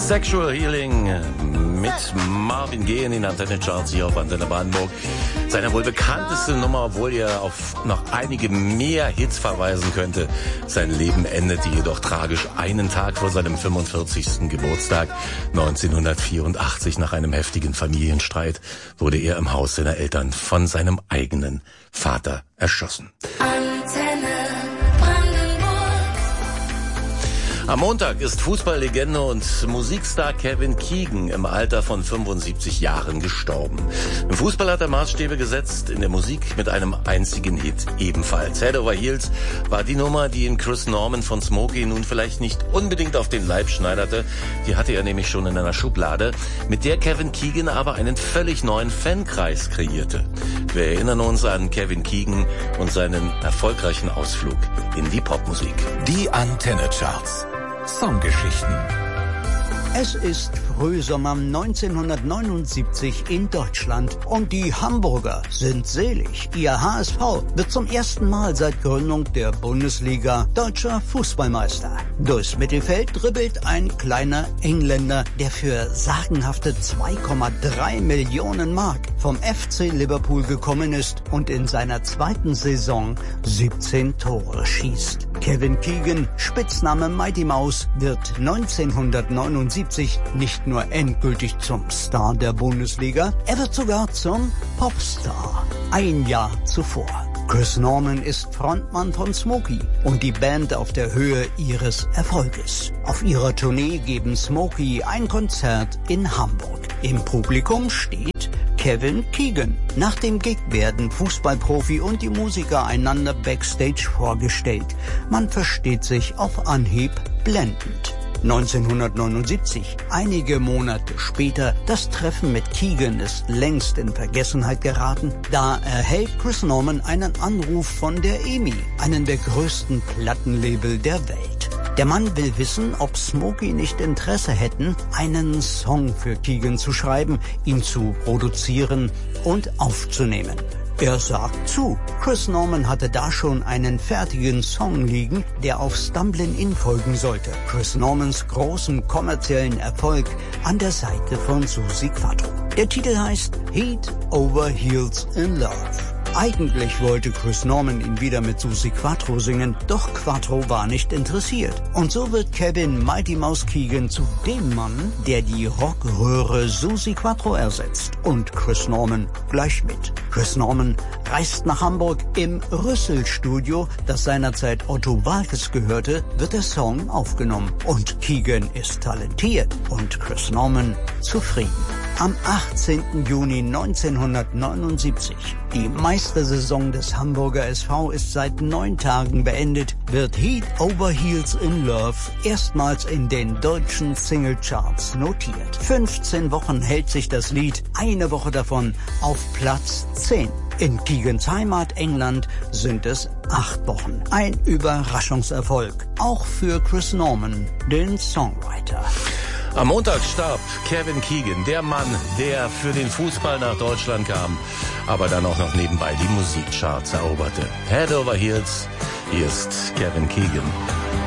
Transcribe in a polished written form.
Sexual Healing mit Marvin Gaye in den Antenne-Charts hier auf Antenne Brandenburg. Seine wohl bekannteste Nummer, obwohl er auf noch einige mehr Hits verweisen könnte. Sein Leben endete jedoch tragisch einen Tag vor seinem 45. Geburtstag. 1984, nach einem heftigen Familienstreit, wurde er im Haus seiner Eltern von seinem eigenen Vater erschossen. Am Montag ist Fußballlegende und Musikstar Kevin Keegan im Alter von 75 Jahren gestorben. Im Fußball hat er Maßstäbe gesetzt, in der Musik mit einem einzigen Hit ebenfalls. Head Over Heels war die Nummer, die ihn Chris Norman von Smokey nun vielleicht nicht unbedingt auf den Leib schneiderte. Die hatte er nämlich schon in einer Schublade, mit der Kevin Keegan aber einen völlig neuen Fankreis kreierte. Wir erinnern uns an Kevin Keegan und seinen erfolgreichen Ausflug in die Popmusik. Die Antenne-Charts. Songgeschichten. Es ist Frühsommer 1979 in Deutschland und die Hamburger sind selig. Ihr HSV wird zum ersten Mal seit Gründung der Bundesliga deutscher Fußballmeister. Durchs Mittelfeld dribbelt ein kleiner Engländer, der für sagenhafte 2,3 Millionen Mark vom FC Liverpool gekommen ist und in seiner zweiten Saison 17 Tore schießt. Kevin Keegan, Spitzname Mighty Mouse, wird 1979 nicht nur endgültig zum Star der Bundesliga, er wird sogar zum Popstar. Ein Jahr zuvor. Chris Norman ist Frontmann von Smokey und die Band auf der Höhe ihres Erfolges. Auf ihrer Tournee geben Smokey ein Konzert in Hamburg. Im Publikum steht Kevin Keegan. Nach dem Gig werden Fußballprofi und die Musiker einander backstage vorgestellt. Man versteht sich auf Anhieb blendend. 1979, einige Monate später, das Treffen mit Keegan ist längst in Vergessenheit geraten. Da erhält Chris Norman einen Anruf von der EMI, einem der größten Plattenlabel der Welt. Der Mann will wissen, ob Smokey nicht Interesse hätten, einen Song für Keegan zu schreiben, ihn zu produzieren und aufzunehmen. Er sagt zu. Chris Norman hatte da schon einen fertigen Song liegen, der auf Stumblin' In folgen sollte. Chris Normans großen kommerziellen Erfolg an der Seite von Suzi Quatro. Der Titel heißt Head Over Heels in Love. Eigentlich wollte Chris Norman ihn wieder mit Suzi Quatro singen, doch Quatro war nicht interessiert. Und so wird Kevin Mighty Mouse Keegan zu dem Mann, der die Rockröhre Suzi Quatro ersetzt. Und Chris Norman gleich mit. Chris Norman reist nach Hamburg. Im Rüssel-Studio, das seinerzeit Otto Waalkes gehörte, wird der Song aufgenommen. Und Keegan ist talentiert und Chris Norman zufrieden. Am 18. Juni 1979, die Meistersaison des Hamburger SV ist seit 9 Tagen beendet, wird Head Over Heels in Love erstmals in den deutschen Singlecharts notiert. 15 Wochen hält sich das Lied, eine Woche davon auf Platz 10. In Keegans Heimat England sind es 8 Wochen. Ein Überraschungserfolg, auch für Chris Norman, den Songwriter. Am Montag starb Kevin Keegan, der Mann, der für den Fußball nach Deutschland kam, aber dann auch noch nebenbei die Musikcharts eroberte. Head Over Heels, hier ist Kevin Keegan.